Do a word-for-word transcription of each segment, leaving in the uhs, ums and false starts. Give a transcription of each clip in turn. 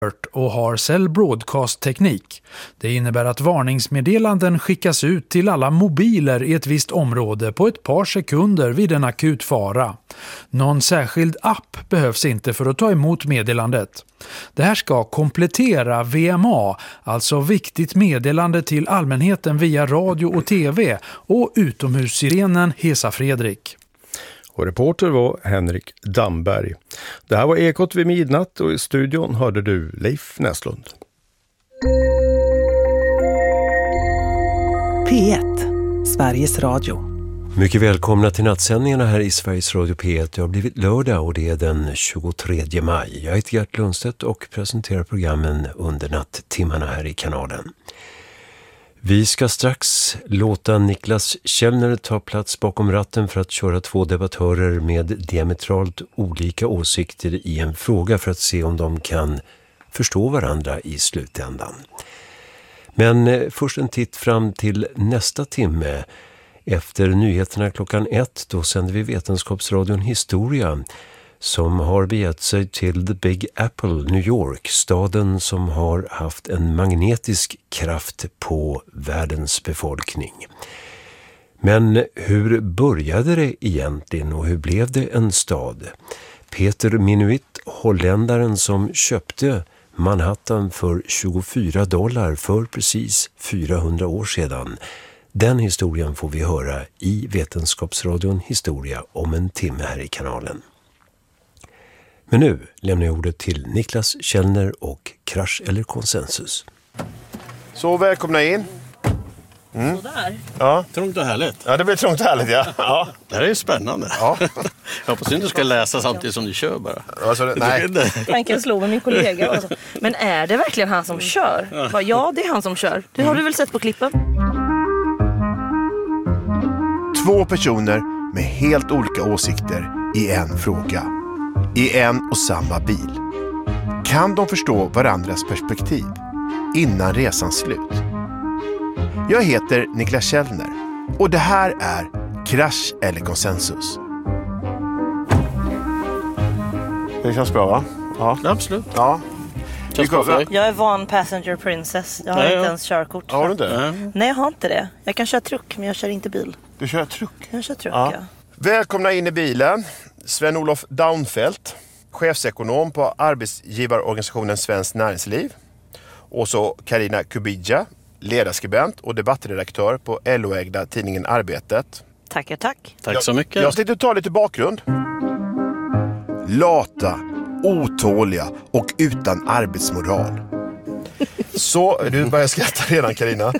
och har Cell Broadcast-teknik. Det innebär att varningsmeddelanden skickas ut till alla mobiler i ett visst område på ett par sekunder vid en akut fara. Någon särskild app behövs inte för att ta emot meddelandet. Det här ska komplettera V M A, alltså viktigt meddelande till allmänheten via radio och tv, och utomhussirenen Hesa Fredrik. Och reporter var Henrik Damberg. Det här var Ekot vid midnatt och i studion hörde du Leif Näslund. P ett, Sveriges Radio. Mycket välkomna till nattsändningarna här i Sveriges Radio P ett. Det har blivit lördag och det är den tjugotredje maj. Jag heter Gert Lundstedt och presenterar programmen under natttimmarna här i kanalen. Vi ska strax låta Niklas Källner ta plats bakom ratten för att köra två debattörer med diametralt olika åsikter i en fråga för att se om de kan förstå varandra i slutändan. Men först en titt fram till nästa timme. Efter nyheterna klockan ett då sänder vi Vetenskapsradion Historia som har begett sig till The Big Apple, New York, staden som har haft en magnetisk kraft på världens befolkning. Men hur började det egentligen och hur blev det en stad? Peter Minuit, holländaren som köpte Manhattan för tjugofyra dollar för precis fyrahundra år sedan. Den historien får vi höra i Vetenskapsradion Historia om en timme här i kanalen. Men nu lämnar jag ordet till Niklas Källner och Krasch eller konsensus. Så välkomna in. Mm. Sådär. Ja. Trångt och härligt. Ja, det blir trångt och härligt, ja. Ja. Det här är ju spännande. Ja. Jag hoppas inte du ska läsa samtidigt som du kör bara. Alltså, nej. Tanken slog med min kollega. Alltså. Men är det verkligen han som kör? Ja, ja det är han som kör. Det har du väl sett på klippen? Två personer med helt olika åsikter i en fråga. I en och samma bil. Kan de förstå varandras perspektiv innan resans slut? Jag heter Niklas Källner och det här är Krasch eller konsensus. Det känns bra, va? Ja, absolut. Ja. Jag är van passenger princess. Jag har Nej, inte ja. ens körkort. Har du inte? Nej. Nej, jag har inte det. Jag kan köra truck, men jag kör inte bil. Du kör truck? Jag kör truck, ja. ja. Välkomna in i bilen. Sven-Olof Daunfeldt, chefsekonom på arbetsgivarorganisationen Svenskt Näringsliv. Och så Karina Kubidja, ledarskribent och debattredaktör på L O-ägda tidningen Arbetet. Tackar, tack. Tack så mycket. Jag ska ta lite bakgrund. Lata, otåliga och utan arbetsmoral. Så, du börjar skratta redan, Karina.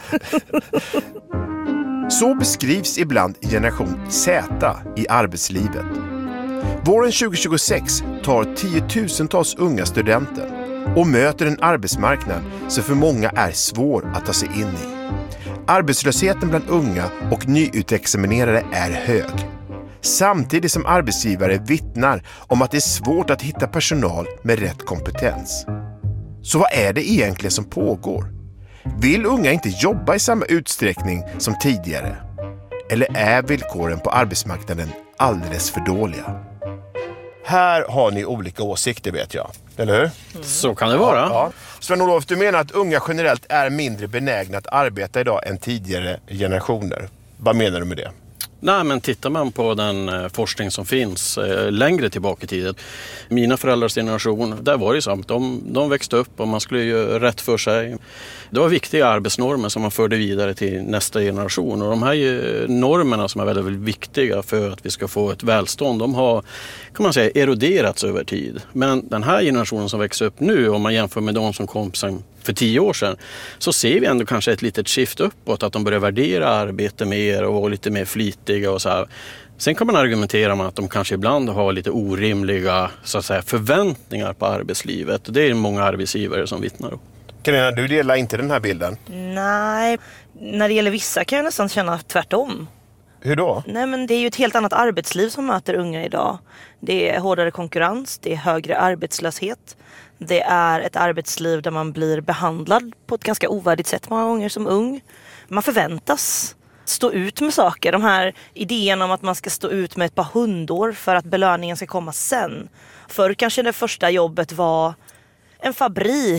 Så beskrivs ibland generation Z i arbetslivet. Våren tjugohundratjugosex tar tiotusentals unga studenter och möter en arbetsmarknad som för många är svår att ta sig in i. Arbetslösheten bland unga och nyutexaminerade är hög. Samtidigt som arbetsgivare vittnar om att det är svårt att hitta personal med rätt kompetens. Så vad är det egentligen som pågår? Vill unga inte jobba i samma utsträckning som tidigare? Eller är villkoren på arbetsmarknaden alldeles för dåliga? Här har ni olika åsikter, vet jag. Eller hur? Mm. Så kan det vara. Ja, ja. Sven-Olof, du menar att unga generellt är mindre benägna att arbeta idag än tidigare generationer. Vad menar du med det? Nej, men tittar man på den eh, forskning som finns eh, längre tillbaka i tiden. Mina föräldrars generation, där var det så att de, de växte upp och man skulle göra rätt för sig. Det var viktiga arbetsnormer som man förde vidare till nästa generation. Och de här eh, normerna som är väldigt, väldigt viktiga för att vi ska få ett välstånd, de har, kan man säga, eroderats över tid. Men den här generationen som växer upp nu, om man jämför med de som kom sen för tio år sedan, så ser vi ändå kanske ett litet skift uppåt, att de börjar värdera arbete mer och vara lite mer flitiga och så här. Sen kan man argumentera med att de kanske ibland har lite orimliga, så att säga, förväntningar på arbetslivet. Det är många arbetsgivare som vittnar om. Karina, du delar inte den här bilden? Nej, när det gäller vissa kan jag nästan känna tvärtom. Hur då? Nej, men det är ju ett helt annat arbetsliv som möter unga idag. Det är hårdare konkurrens, det är högre arbetslöshet. Det är ett arbetsliv där man blir behandlad på ett ganska ovärdigt sätt många gånger som ung. Man förväntas stå ut med saker. De här idéerna om att man ska stå ut med ett par hundår för att belöningen ska komma sen. Förr kanske det första jobbet var en fabrik